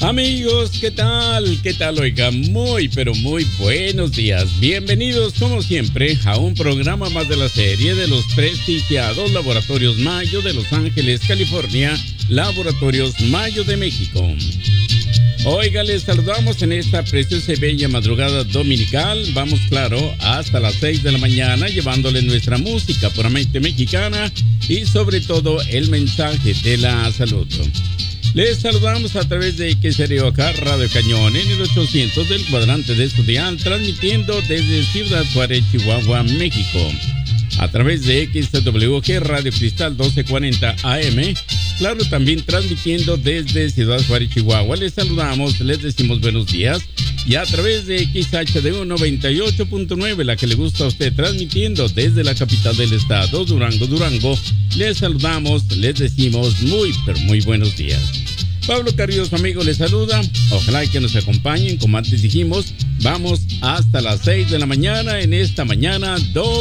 Amigos, ¿qué tal? ¿Qué tal? Oiga, muy, pero muy buenos días. Bienvenidos, como siempre, a un programa más de la serie de los prestigiados Laboratorios Mayo de Los Ángeles, California, Laboratorios Mayo de México. Oiga, les saludamos en esta preciosa y bella madrugada dominical. Vamos, claro, hasta las 6 de la mañana, llevándole nuestra música puramente mexicana y, sobre todo, el mensaje de la salud. Les saludamos a través de XROK Radio Cañón en el 800 del cuadrante de Estudial, transmitiendo desde Ciudad Juárez, Chihuahua, México. A través de XWG Radio Cristal 1240 AM, claro, también transmitiendo desde Ciudad Juárez, Chihuahua. Les saludamos, les decimos buenos días. Y a través de XHDU 98.9, la que le gusta a usted, transmitiendo desde la capital del estado, Durango, les saludamos, les decimos muy, pero muy buenos días. Pablo Carrillo, su amigo, les saluda. Ojalá que nos acompañen, como antes dijimos, vamos hasta las 6 de la mañana en esta mañana dominical.